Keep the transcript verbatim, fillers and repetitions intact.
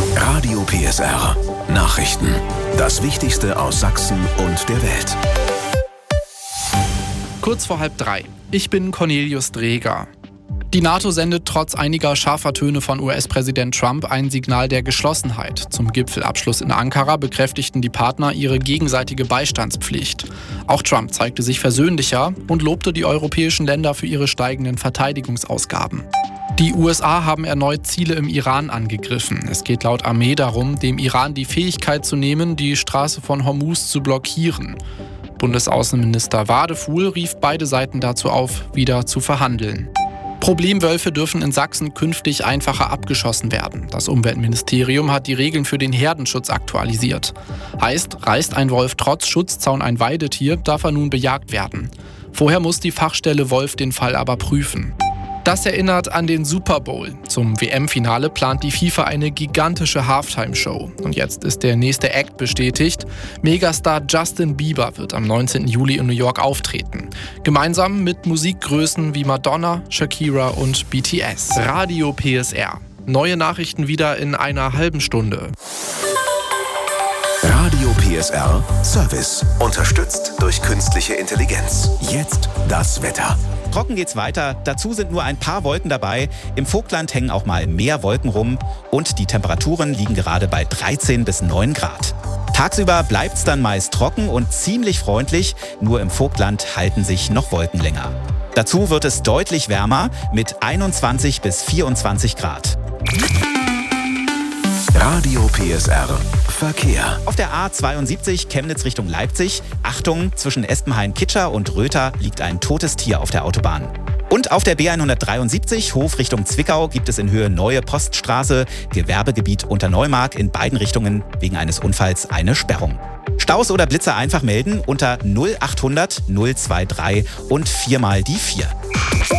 Radio P S R. Nachrichten. Das Wichtigste aus Sachsen und der Welt. Kurz vor halb drei. Ich bin Cornelius Dreger. Die NATO sendet trotz einiger scharfer Töne von U S-Präsident Trump ein Signal der Geschlossenheit. Zum Gipfelabschluss in Ankara bekräftigten die Partner ihre gegenseitige Beistandspflicht. Auch Trump zeigte sich versöhnlicher und lobte die europäischen Länder für ihre steigenden Verteidigungsausgaben. Die U S A haben erneut Ziele im Iran angegriffen. Es geht laut Armee darum, dem Iran die Fähigkeit zu nehmen, die Straße von Hormuz zu blockieren. Bundesaußenminister Wadefuhl rief beide Seiten dazu auf, wieder zu verhandeln. Problemwölfe dürfen in Sachsen künftig einfacher abgeschossen werden. Das Umweltministerium hat die Regeln für den Herdenschutz aktualisiert. Heißt, reißt ein Wolf trotz Schutzzaun ein Weidetier, darf er nun bejagt werden. Vorher muss die Fachstelle Wolf den Fall aber prüfen. Das erinnert an den Super Bowl. Zum W M-Finale plant die FIFA eine gigantische Halftime-Show. Und jetzt ist der nächste Act bestätigt. Megastar Justin Bieber wird am neunzehnten Juli in New York auftreten. Gemeinsam mit Musikgrößen wie Madonna, Shakira und B T S. Radio P S R. Neue Nachrichten wieder in einer halben Stunde. Radio P S R Service. Unterstützt durch künstliche Intelligenz. Jetzt das Wetter. Trocken geht's weiter, dazu sind nur ein paar Wolken dabei. Im Vogtland hängen auch mal mehr Wolken rum und die Temperaturen liegen gerade bei dreizehn bis neun Grad. Tagsüber bleibt's dann meist trocken und ziemlich freundlich, nur im Vogtland halten sich noch Wolken länger. Dazu wird es deutlich wärmer mit einundzwanzig bis vierundzwanzig Grad. Radio P S R Verkehr. Auf der A zweiundsiebzig Chemnitz Richtung Leipzig. Achtung, zwischen Espenhain-Kitscher und Röther liegt ein totes Tier auf der Autobahn. Und auf der B hundertdreiundsiebzig Hof Richtung Zwickau gibt es in Höhe Neue Poststraße, Gewerbegebiet Unterneumark in beiden Richtungen wegen eines Unfalls eine Sperrung. Staus oder Blitzer einfach melden unter null achthundert null drei drei und viermal die vier.